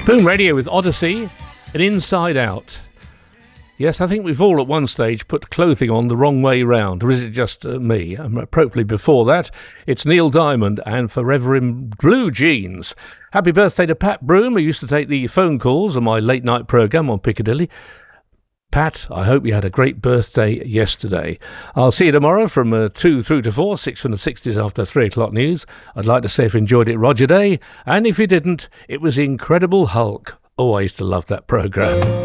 Boom Radio with Odyssey and Inside Out. Yes, I think we've all at one stage put clothing on the wrong way round, or is it just me? Appropriately before that, it's Neil Diamond and Forever in Blue Jeans. Happy birthday to Pat Broom, who used to take the phone calls on my late night programme on Piccadilly. Pat, I hope you had a great birthday yesterday. I'll see you tomorrow from 2 through to 4, 6 from the 60s after 3 o'clock news. I'd like to say if you enjoyed it, Roger Day. And if you didn't, it was Incredible Hulk. Oh, I used to love that programme.